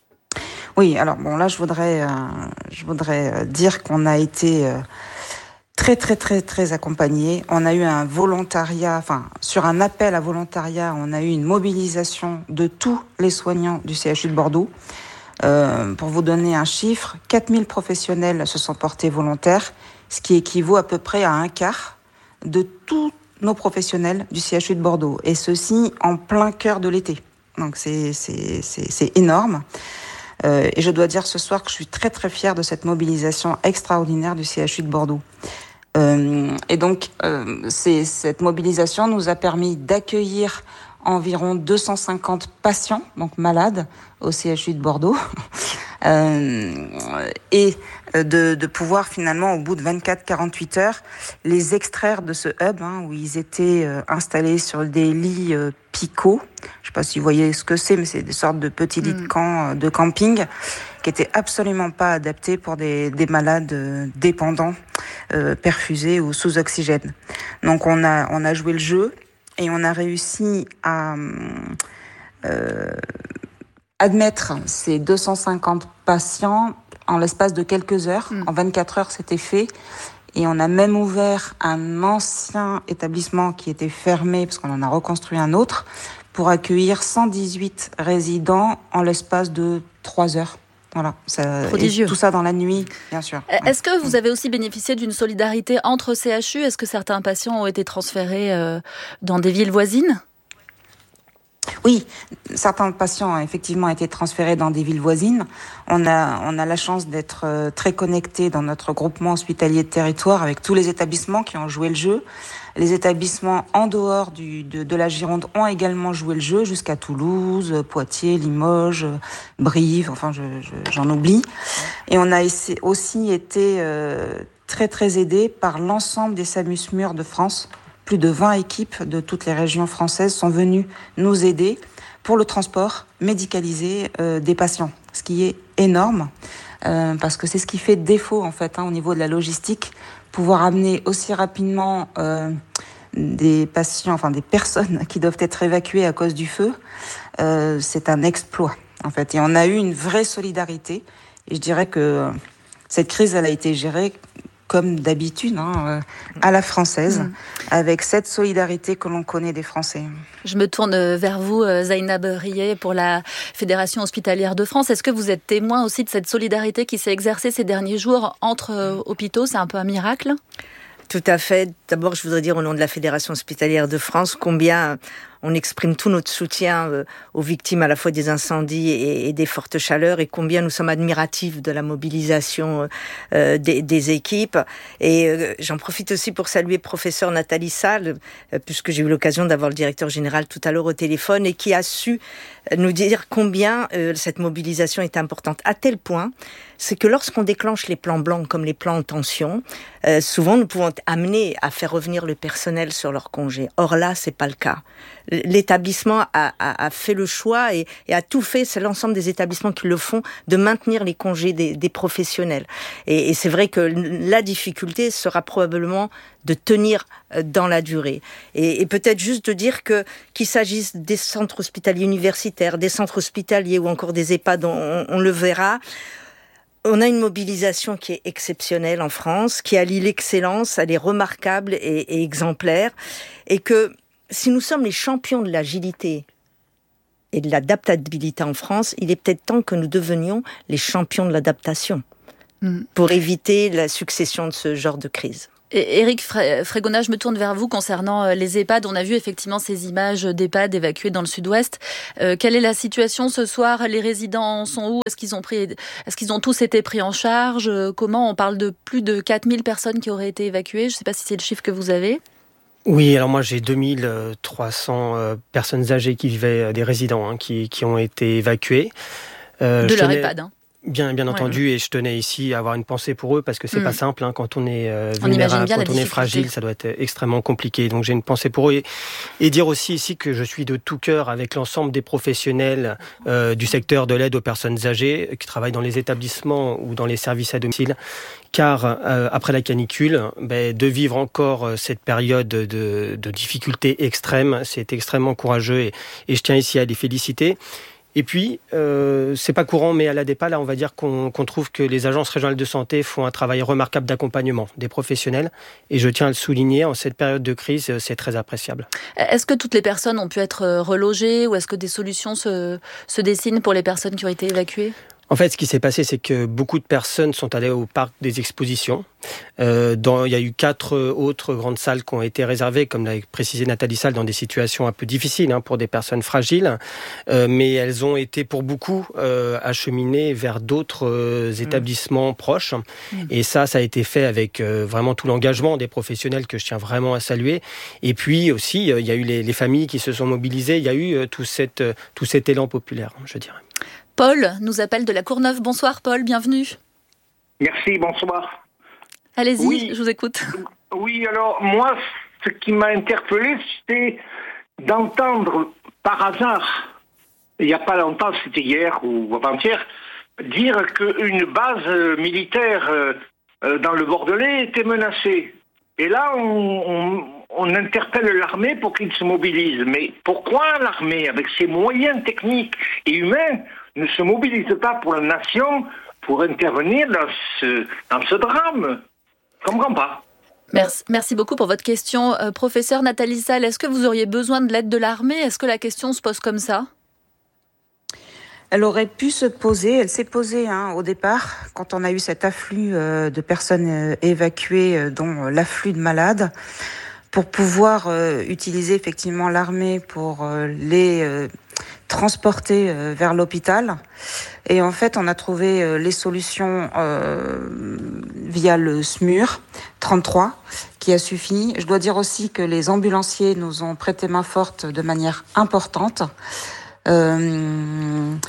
Oui, alors bon là je voudrais euh, je voudrais dire qu'on a été euh, très très très très accompagné. On a eu un volontariat, enfin sur un appel à volontariat, on a eu une mobilisation de tous les soignants du C H U de Bordeaux. Euh, pour vous donner un chiffre, quatre mille professionnels se sont portés volontaires, ce qui équivaut à peu près à un quart de tous nos professionnels du C H U de Bordeaux, et ceci en plein cœur de l'été. Donc c'est c'est c'est, c'est énorme. Euh, et je dois dire ce soir que je suis très très fière de cette mobilisation extraordinaire du C H U de Bordeaux. Euh, et donc, euh, c'est, cette mobilisation nous a permis d'accueillir environ deux cent cinquante patients, donc malades, au C H U de Bordeaux, euh, et de, de pouvoir finalement, au bout de vingt-quatre à quarante-huit heures, les extraire de ce hub, hein, où ils étaient euh, installés sur des lits euh, picots. Je ne sais pas si vous voyez ce que c'est, mais c'est des sortes de petits lits de camp, euh, de camping, qui étaient absolument pas adaptés pour des, des malades euh, dépendants, euh, perfusés ou sous oxygène. Donc on a, on a joué le jeu et on a réussi à euh, admettre ces deux cent cinquante patients en l'espace de quelques heures. Mmh. En vingt-quatre heures, c'était fait. Et on a même ouvert un ancien établissement qui était fermé, parce qu'on en a reconstruit un autre, pour accueillir cent dix-huit résidents en l'espace de trois heures. Voilà, ça, prodigieux. Et tout ça dans la nuit, bien sûr. Est-ce que vous avez aussi bénéficié d'une solidarité entre C H U ? Est-ce que certains patients ont été transférés euh, dans des villes voisines ? Oui, certains patients ont effectivement été transférés dans des villes voisines. On a, on a la chance d'être très connectés dans notre groupement hospitalier de territoire avec tous les établissements qui ont joué le jeu. Les établissements en dehors du, de, de la Gironde ont également joué le jeu jusqu'à Toulouse, Poitiers, Limoges, Brive, enfin je, je, j'en oublie. Et on a aussi été euh, très très aidés par l'ensemble des SAMU-SMUR de France. Plus de vingt équipes de toutes les régions françaises sont venues nous aider pour le transport médicalisé euh, des patients, ce qui est énorme, euh, parce que c'est ce qui fait défaut en fait hein, au niveau de la logistique, pouvoir amener aussi rapidement euh, des patients, enfin des personnes qui doivent être évacuées à cause du feu, euh, c'est un exploit en fait. Et on a eu une vraie solidarité, et je dirais que cette crise elle a été gérée comme d'habitude, hein, à la française, mmh. avec cette solidarité que l'on connaît des Français. Je me tourne vers vous, Zainab Rié, pour la Fédération hospitalière de France. Est-ce que vous êtes témoin aussi de cette solidarité qui s'est exercée ces derniers jours entre euh, hôpitaux ? C'est un peu un miracle ? Tout à fait. D'abord, je voudrais dire au nom de la Fédération hospitalière de France combien on exprime tout notre soutien aux victimes à la fois des incendies et des fortes chaleurs, et combien nous sommes admiratifs de la mobilisation euh, des, des équipes. Et euh, j'en profite aussi pour saluer professeur Nathalie Salle, euh, puisque j'ai eu l'occasion d'avoir le directeur général tout à l'heure au téléphone, et qui a su nous dire combien euh, cette mobilisation est importante, à tel point, c'est que lorsqu'on déclenche les plans blancs comme les plans en tension, euh, souvent nous pouvons être amenés à faire revenir le personnel sur leur congé. Or là, c'est pas le cas. L'établissement a, a, a fait le choix et, et a tout fait, c'est l'ensemble des établissements qui le font, de maintenir les congés des, des professionnels. Et, et c'est vrai que la difficulté sera probablement de tenir dans la durée. Et, et peut-être juste de dire que qu'il s'agisse des centres hospitaliers universitaires, des centres hospitaliers ou encore des EHPAD, on, on le verra. On a une mobilisation qui est exceptionnelle en France, qui allie l'excellence, elle est remarquable et, et exemplaire, et que si nous sommes les champions de l'agilité et de l'adaptabilité en France, il est peut-être temps que nous devenions les champions de l'adaptation mmh. pour éviter la succession de ce genre de crise. Et Éric Frégonat, je me tourne vers vous concernant les EHPAD. On a vu effectivement ces images d'EHPAD évacués dans le sud-ouest. Euh, quelle est la situation ce soir ? Les résidents sont où ? Est-ce qu'ils ont pris, est-ce qu'ils ont tous été pris en charge ? Comment ? On parle de plus de quatre mille personnes qui auraient été évacuées. Je ne sais pas si c'est le chiffre que vous avez. Oui, alors moi j'ai deux mille trois cents euh, personnes âgées qui vivaient, euh, des résidents hein, qui, qui ont été évacués. Euh, de leur tenais... EHPAD, hein. Bien, bien entendu, ouais. Et je tenais ici à avoir une pensée pour eux parce que c'est mmh. pas simple hein, quand on est euh, vulnérable, quand on est fragile, ça doit être extrêmement compliqué. Donc j'ai une pensée pour eux et, et dire aussi ici que je suis de tout cœur avec l'ensemble des professionnels euh, du secteur de l'aide aux personnes âgées qui travaillent dans les établissements ou dans les services à domicile. Car euh, après la canicule, ben, de vivre encore euh, cette période de, de difficultés extrêmes, c'est extrêmement courageux et, et je tiens ici à les féliciter. Et puis, euh, c'est pas courant, mais à l'A D E P A, là, on va dire qu'on, qu'on trouve que les agences régionales de santé font un travail remarquable d'accompagnement des professionnels. Et je tiens à le souligner, en cette période de crise, c'est très appréciable. Est-ce que toutes les personnes ont pu être relogées ou est-ce que des solutions se, se dessinent pour les personnes qui ont été évacuées ? En fait, ce qui s'est passé, c'est que beaucoup de personnes sont allées au parc des expositions. Euh, dans, il y a eu quatre autres grandes salles qui ont été réservées, comme l'a précisé Nathalie Salle, dans des situations un peu difficiles hein, pour des personnes fragiles. Euh, mais elles ont été pour beaucoup euh, acheminées vers d'autres euh, établissements mmh. proches. Mmh. Et ça, ça a été fait avec euh, vraiment tout l'engagement des professionnels que je tiens vraiment à saluer. Et puis aussi, euh, il y a eu les, les familles qui se sont mobilisées. Il y a eu euh, tout, cette, euh, tout cet élan populaire, je dirais. Paul nous appelle de la Courneuve. Bonsoir Paul, bienvenue. Merci, bonsoir. Allez-y, oui, je vous écoute. Oui, alors moi, ce qui m'a interpellé, c'était d'entendre par hasard, il n'y a pas longtemps, c'était hier ou avant-hier, dire qu'une base militaire dans le Bordelais était menacée. Et là, on, on, on interpelle l'armée pour qu'il se mobilise. Mais pourquoi l'armée, avec ses moyens techniques et humains, ne se mobilise pas pour la nation pour intervenir dans ce, dans ce drame? Je ne comprends pas. Merci, merci beaucoup pour votre question. Euh, professeur Nathalie Salle, est-ce que vous auriez besoin de l'aide de l'armée? Est-ce que la question se pose comme ça? Elle aurait pu se poser, elle s'est posée hein, au départ, quand on a eu cet afflux euh, de personnes euh, évacuées, euh, dont l'afflux de malades, pour pouvoir euh, utiliser effectivement l'armée pour euh, les euh, transporter euh, vers l'hôpital. Et en fait, on a trouvé euh, les solutions euh, via le S M U R trente-trois, qui a suffi. Je dois dire aussi que les ambulanciers nous ont prêté main forte de manière importante. Euh,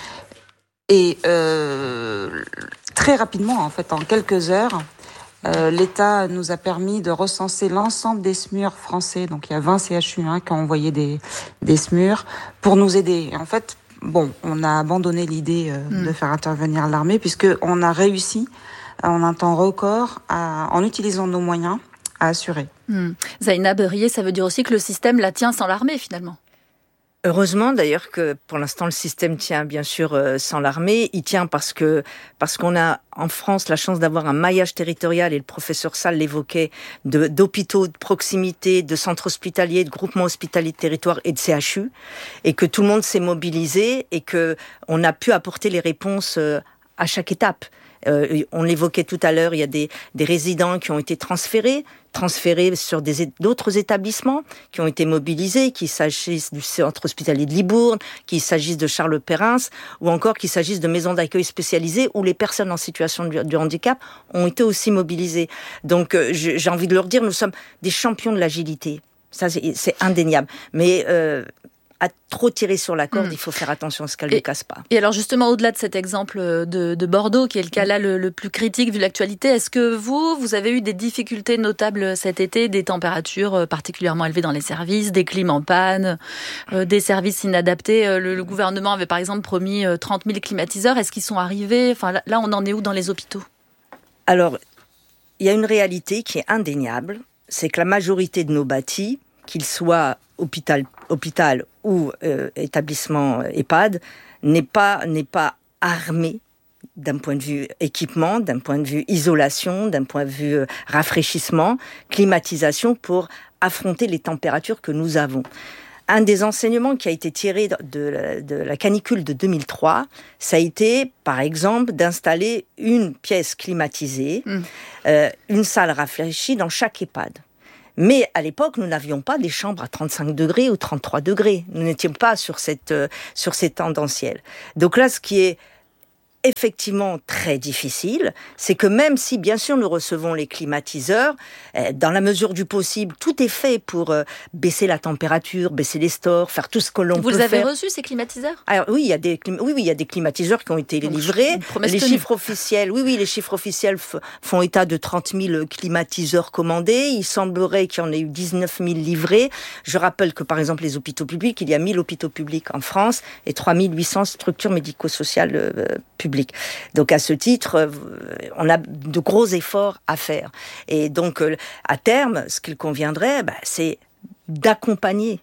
et euh, très rapidement, en fait, en quelques heures, euh, l'État nous a permis de recenser l'ensemble des S M U R français. Donc, il y a vingt C H U hein, qui ont envoyé des, des S M U R pour nous aider. Et en fait, bon, on a abandonné l'idée euh, mmh. de faire intervenir l'armée puisqu'on a réussi, en un temps record, à, en utilisant nos moyens, à assurer. Mmh. Zainab Rié, ça veut dire aussi que le système la tient sans l'armée, finalement. Heureusement d'ailleurs que pour l'instant le système tient bien sûr euh, sans l'armée. Il tient parce que parce qu'on a en France la chance d'avoir un maillage territorial, et le professeur Salle l'évoquait, de, d'hôpitaux de proximité, de centres hospitaliers, de groupements hospitaliers de territoire et de C H U, et que tout le monde s'est mobilisé et que on a pu apporter les réponses euh, à chaque étape. Euh, on l'évoquait tout à l'heure, il y a des, des résidents qui ont été transférés, transférés sur des, d'autres établissements, qui ont été mobilisés, qu'il s'agisse du centre hospitalier de Libourne, qu'il s'agisse de Charles Perrins, ou encore qu'il s'agisse de maisons d'accueil spécialisées où les personnes en situation de, de handicap ont été aussi mobilisées. Donc euh, j'ai envie de leur dire, nous sommes des champions de l'agilité. Ça, c'est, c'est indéniable. Mais euh, à trop tirer sur la corde, mmh. il faut faire attention à ce qu'elle ne casse pas. Et alors justement, au-delà de cet exemple de, de Bordeaux, qui est le cas là le, le plus critique vu l'actualité, est-ce que vous, vous avez eu des difficultés notables cet été, des températures particulièrement élevées dans les services, des clims en panne, euh, des services inadaptés? le, le gouvernement avait par exemple promis trente mille climatiseurs. Est-ce qu'ils sont arrivés? Enfin, là, là, on en est où dans les hôpitaux? Alors, il y a une réalité qui est indéniable, c'est que la majorité de nos bâtis, qu'ils soient hôpital, hôpital ou euh, établissement EHPAD, n'est pas, n'est pas armé d'un point de vue équipement, d'un point de vue isolation, d'un point de vue euh, rafraîchissement, climatisation pour affronter les températures que nous avons. Un des enseignements qui a été tiré de la, de la canicule de deux mille trois, ça a été, par exemple, d'installer une pièce climatisée, mmh. euh, une salle rafraîchie dans chaque EHPAD. Mais à l'époque, nous n'avions pas des chambres à trente-cinq degrés ou trente-trois degrés. Nous n'étions pas sur cette, euh, sur ces tendanciels. Donc là, ce qui est effectivement très difficile, c'est que même si, bien sûr, nous recevons les climatiseurs, euh, dans la mesure du possible, tout est fait pour euh, baisser la température, baisser les stores, faire tout ce que l'on Vous peut faire. Vous les avez reçus, ces climatiseurs? Alors oui, il y a des oui, oui, il y a des climatiseurs qui ont été Donc, livrés. Les chiffres officiels, oui, oui, les chiffres officiels f- font état de trente mille climatiseurs commandés. Il semblerait qu'il y en ait eu dix-neuf mille livrés. Je rappelle que, par exemple, les hôpitaux publics, il y a mille hôpitaux publics en France et trois mille huit cents structures médico-sociales euh, publiques. Donc à ce titre, on a de gros efforts à faire. Et donc à terme, ce qu'il conviendrait, bah, c'est d'accompagner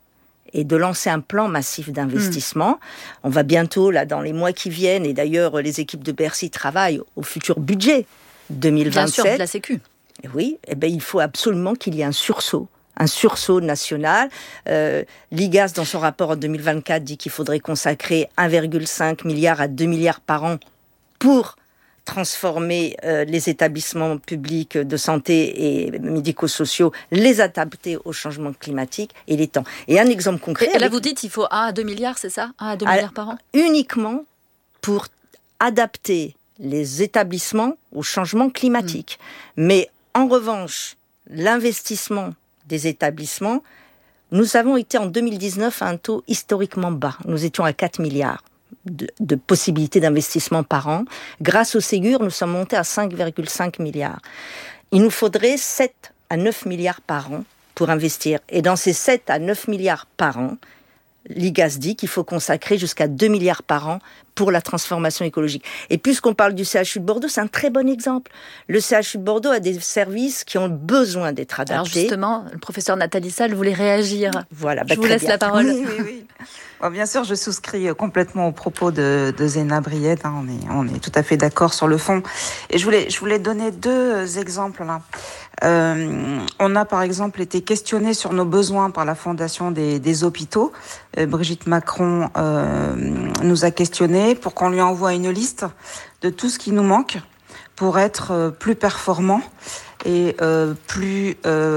et de lancer un plan massif d'investissement. Mmh. On va bientôt, là, dans les mois qui viennent, et d'ailleurs, les équipes de Bercy travaillent au futur budget deux mille vingt-sept. Bien sûr, de la Sécu. Et oui, eh ben, il faut absolument qu'il y ait un sursaut. Un sursaut national. Euh, L'I G A S, dans son rapport en deux mille vingt-quatre, dit qu'il faudrait consacrer un virgule cinq milliard à deux milliards par an pour transformer euh, les établissements publics de santé et médico-sociaux, les adapter au changement climatique et les temps. Et un exemple concret... Et là, avec... vous dites il faut un à deux milliards, c'est ça? un à deux milliards par an? Uniquement pour adapter les établissements au changement climatique. Mmh. Mais en revanche, l'investissement des établissements, nous avons été en deux mille dix-neuf à un taux historiquement bas. Nous étions à quatre milliards. De, de possibilités d'investissement par an. Grâce au Ségur, nous sommes montés à cinq virgule cinq milliards. Il nous faudrait sept à neuf milliards par an pour investir. Et dans ces sept à neuf milliards par an, l'I G A S dit qu'il faut consacrer jusqu'à deux milliards par an pour la transformation écologique. Et puisqu'on parle du C H U de Bordeaux, c'est un très bon exemple. Le C H U de Bordeaux a des services qui ont besoin d'être adaptés. Alors justement, le professeur Nathalie Salle voulait réagir. Voilà, bah, je vous laisse bien. La parole. Oui, oui, oui. Bon, bien sûr, je souscris complètement aux propos de, de Zéna Briette. Hein, on est, on est tout à fait d'accord sur le fond. Et je voulais, je voulais donner deux exemples là. Euh, on a par exemple été questionné sur nos besoins par la Fondation des, des hôpitaux. Euh, Brigitte Macron euh, nous a questionné pour qu'on lui envoie une liste de tout ce qui nous manque pour être euh, plus performant et euh, plus,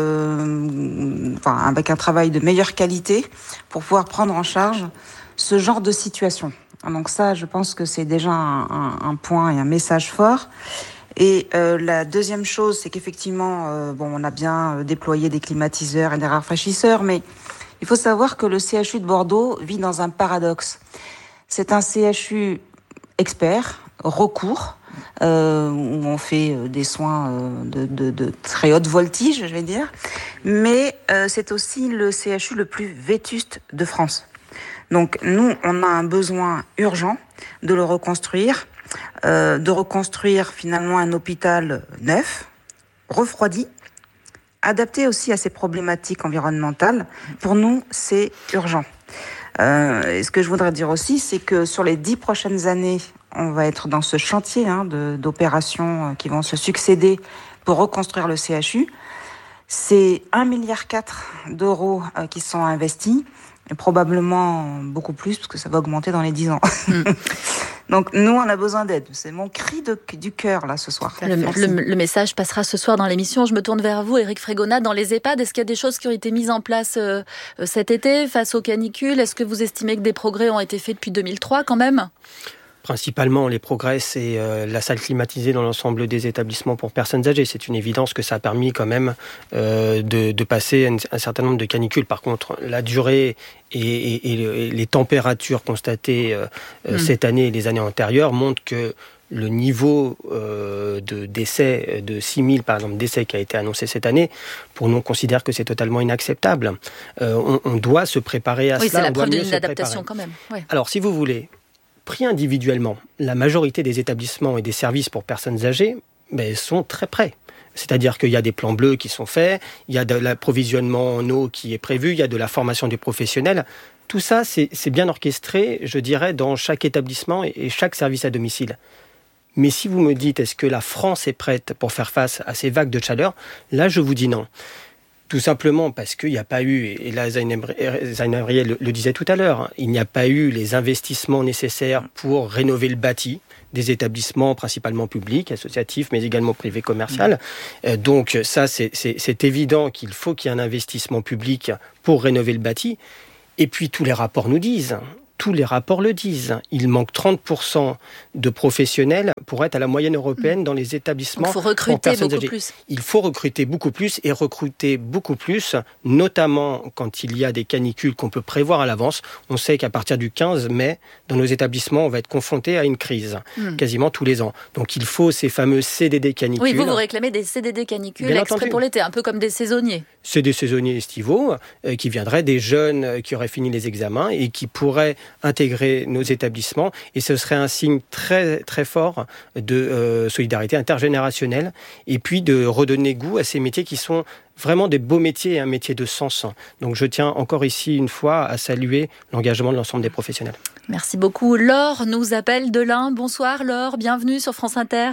euh, enfin, avec un travail de meilleure qualité pour pouvoir prendre en charge ce genre de situation. Donc ça, je pense que c'est déjà un, un, un point et un message fort. Et euh, la deuxième chose, c'est qu'effectivement, euh, bon, on a bien déployé des climatiseurs et des rafraîchisseurs, mais il faut savoir que le C H U de Bordeaux vit dans un paradoxe. C'est un C H U expert, recours, euh, où on fait des soins euh, de, de, de très haute voltige, je vais dire, mais euh, c'est aussi le C H U le plus vétuste de France. Donc nous, on a un besoin urgent de le reconstruire, euh, de reconstruire finalement un hôpital neuf, refroidi, adapté aussi à ces problématiques environnementales. Pour nous, c'est urgent. Euh, et ce que je voudrais dire aussi, c'est que sur les dix prochaines années, on va être dans ce chantier hein, de, d'opérations qui vont se succéder pour reconstruire le C H U. C'est un virgule quatre milliard d'euros euh, qui sont investis, et probablement beaucoup plus, parce que ça va augmenter dans les dix ans. Mm. Donc nous, on a besoin d'aide. C'est mon cri de, du cœur, là, ce soir. Le, le, le message passera ce soir dans l'émission. Je me tourne vers vous, Éric Frégonat. Dans les EHPAD, est-ce qu'il y a des choses qui ont été mises en place euh, cet été face aux canicules? Est-ce que vous estimez que des progrès ont été faits depuis deux mille trois, quand même? Principalement, les progrès, c'est euh, la salle climatisée dans l'ensemble des établissements pour personnes âgées. C'est une évidence que ça a permis quand même euh, de, de passer un, un certain nombre de canicules. Par contre, la durée et, et, et les températures constatées euh, mmh. cette année et les années antérieures montrent que le niveau euh, de décès, de six mille par exemple décès qui a été annoncé cette année, pour nous on considère que c'est totalement inacceptable. Euh, on, on doit se préparer à oui, cela. Oui, c'est la preuve d'une adaptation quand même. Ouais. Alors, si vous voulez, pris individuellement, la majorité des établissements et des services pour personnes âgées ben, sont très près. C'est-à-dire qu'il y a des plans bleus qui sont faits, il y a de l'approvisionnement en eau qui est prévu, il y a de la formation des professionnels. Tout ça, c'est, c'est bien orchestré, je dirais, dans chaque établissement et, et chaque service à domicile. Mais si vous me dites, est-ce que la France est prête pour faire face à ces vagues de chaleur? Là, je vous dis non. Tout simplement parce qu'il n'y a pas eu, et là Zéna Briette le, le disait tout à l'heure, il n'y a pas eu les investissements nécessaires pour rénover le bâti des établissements principalement publics, associatifs, mais également privés, commerciaux. Mmh. Donc ça, c'est, c'est, c'est évident qu'il faut qu'il y ait un investissement public pour rénover le bâti. Et puis tous les rapports nous disent... Tous les rapports le disent. Il manque trente pour cent de professionnels pour être à la moyenne européenne dans les établissements. Il faut recruter beaucoup âgées. plus. Il faut recruter beaucoup plus et recruter beaucoup plus, notamment quand il y a des canicules qu'on peut prévoir à l'avance. On sait qu'à partir du quinze mai, dans nos établissements, on va être confronté à une crise, mmh. quasiment tous les ans. Donc il faut ces fameux C D D canicules. Oui, vous, vous réclamez des C D D canicules Bien exprès entendu. Pour l'été, un peu comme des saisonniers. C'est des saisonniers estivaux euh, qui viendraient des jeunes qui auraient fini les examens et qui pourraient intégrer nos établissements. Et ce serait un signe très, très fort de euh, solidarité intergénérationnelle et puis de redonner goût à ces métiers qui sont vraiment des beaux métiers et un métier de sens. Donc je tiens encore ici une fois à saluer l'engagement de l'ensemble des professionnels. Merci beaucoup. Laure nous appelle de l'Ain. Bonsoir Laure, bienvenue sur France Inter.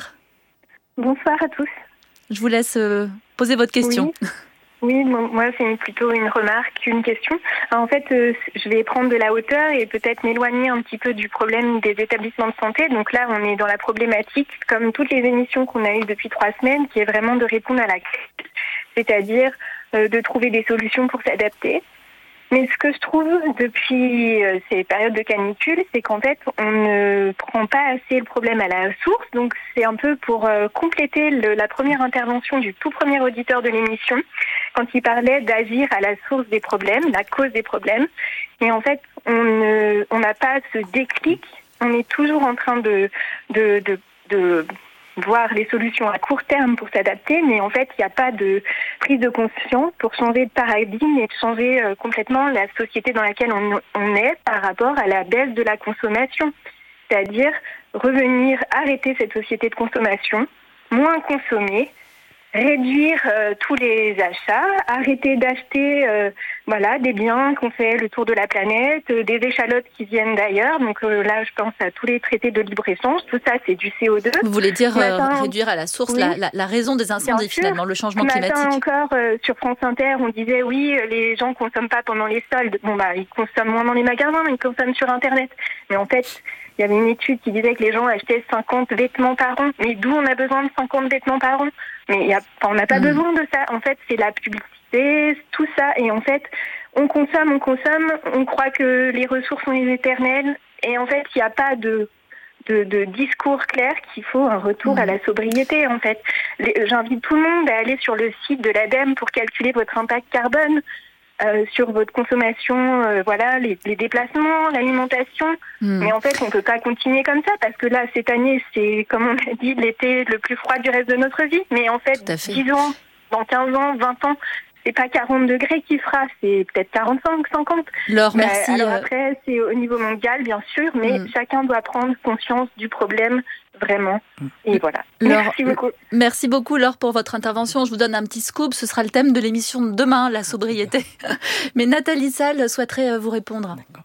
Bonsoir à tous. Je vous laisse euh, poser votre question. Oui. Oui, moi c'est plutôt une remarque qu'une question. En fait, euh, je vais prendre de la hauteur et peut-être m'éloigner un petit peu du problème des établissements de santé. Donc là, on est dans la problématique, comme toutes les émissions qu'on a eues depuis trois semaines, qui est vraiment de répondre à la crise, c'est-à-dire euh, de trouver des solutions pour s'adapter. Mais ce que je trouve depuis euh, ces périodes de canicule, c'est qu'en fait, on ne prend pas assez le problème à la source. Donc c'est un peu pour euh, compléter le, la première intervention du tout premier auditeur de l'émission, quand il parlait d'agir à la source des problèmes, la cause des problèmes. Et en fait, on ne, on n'a pas ce déclic. On est toujours en train de, de, de, de voir les solutions à court terme pour s'adapter, mais en fait, il n'y a pas de prise de conscience pour changer de paradigme et de changer euh, complètement la société dans laquelle on, on est par rapport à la baisse de la consommation. C'est-à-dire revenir, arrêter cette société de consommation, moins consommer, réduire euh, tous les achats, arrêter d'acheter euh, voilà, des biens qu'on fait le tour de la planète, euh, des échalotes qui viennent d'ailleurs. Donc euh, là, je pense à tous les traités de libre-échange. Tout ça, c'est du C O deux. Vous voulez dire matin, euh, réduire à la source oui, la, la, la raison des incendies, finalement, le changement Ce climatique. matin encore, euh, sur France Inter, on disait oui, les gens ne consomment pas pendant les soldes. Bon, bah, ils consomment moins dans les magasins, ils consomment sur Internet. Mais en fait, il y avait une étude qui disait que les gens achetaient cinquante vêtements par an. Mais d'où on a besoin de cinquante vêtements par an ? Mais y a, on n'a pas mmh. besoin de ça. En fait, c'est la publicité, tout ça. Et en fait, on consomme, on consomme. On croit que les ressources sont éternelles. Et en fait, il n'y a pas de, de, de discours clair qu'il faut un retour mmh. à la sobriété. En fait, Les, j'invite tout le monde à aller sur le site de l'ADEME pour calculer votre impact carbone. Euh, sur votre consommation, euh, voilà, les, les déplacements, l'alimentation. Mmh. Mais en fait, on ne peut pas continuer comme ça parce que là, cette année, c'est, comme on a dit, l'été le plus froid du reste de notre vie. Mais en fait, fait. dix ans, dans quinze ans, vingt ans, c'est pas quarante degrés qui fera, c'est peut-être quarante-cinq, cinquante. Laure, bah, merci. Alors après, c'est au niveau mondial, bien sûr, mais mmh. chacun doit prendre conscience du problème. Vraiment. Et voilà. Laure, merci beaucoup. Merci beaucoup, Laure, pour votre intervention. Je vous donne un petit scoop. Ce sera le thème de l'émission de demain, la sobriété. Mais Nathalie Salle souhaiterait vous répondre. D'accord.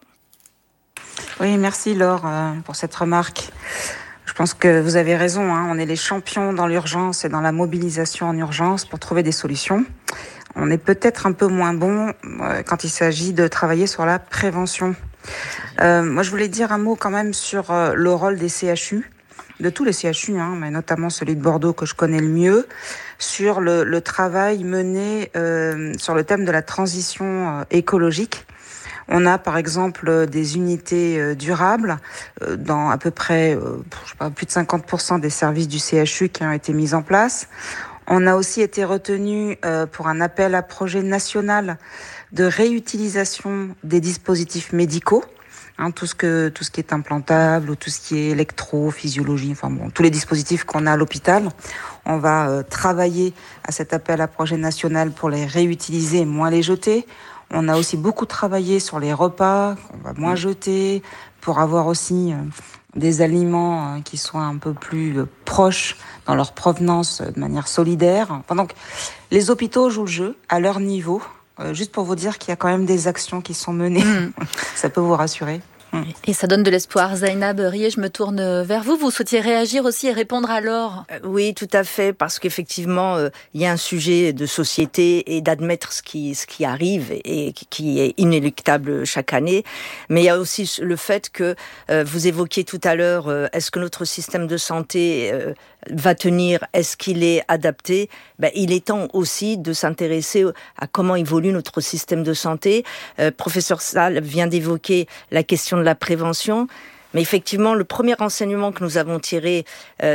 Oui, merci, Laure, pour cette remarque. Je pense que vous avez raison. Hein. On est les champions dans l'urgence et dans la mobilisation en urgence pour trouver des solutions. On est peut-être un peu moins bon quand il s'agit de travailler sur la prévention. Euh, moi, je voulais dire un mot quand même sur le rôle des C H U. De tous les C H U, hein, mais notamment celui de Bordeaux que je connais le mieux, sur le, le travail mené euh, sur le thème de la transition euh, écologique. On a par exemple des unités euh, durables euh, dans à peu près euh, je sais pas, plus de cinquante pour cent des services du C H U qui ont été mis en place. On a aussi été retenu euh, pour un appel à projet national de réutilisation des dispositifs médicaux. Hein, tout ce que tout ce qui est implantable ou tout ce qui est électrophysiologie, enfin bon, tous les dispositifs qu'on a à l'hôpital, on va euh, travailler à cet appel à projet national pour les réutiliser et moins les jeter. On a aussi beaucoup travaillé sur les repas qu'on va moins jeter, pour avoir aussi euh, des aliments euh, qui soient un peu plus euh, proches dans leur provenance euh, de manière solidaire. Enfin, donc, les hôpitaux jouent le jeu à leur niveau. Euh, juste pour vous dire qu'il y a quand même des actions qui sont menées. Mmh. Ça peut vous rassurer. Mmh. Et ça donne de l'espoir. Zainab Rié, je me tourne vers vous. Vous souhaitiez réagir aussi et répondre à Laure ? euh, Oui, tout à fait, parce qu'effectivement, euh, il y a un sujet de société et d'admettre ce qui, ce qui arrive et qui est inéluctable chaque année. Mais il y a aussi le fait que euh, vous évoquiez tout à l'heure, euh, est-ce que notre système de santé euh, va tenir, est-ce qu'il est adapté ? Ben, il est temps aussi de s'intéresser à comment évolue notre système de santé. Euh, professeur Salle vient d'évoquer la question de la prévention. Mais effectivement, le premier enseignement que nous avons tiré euh,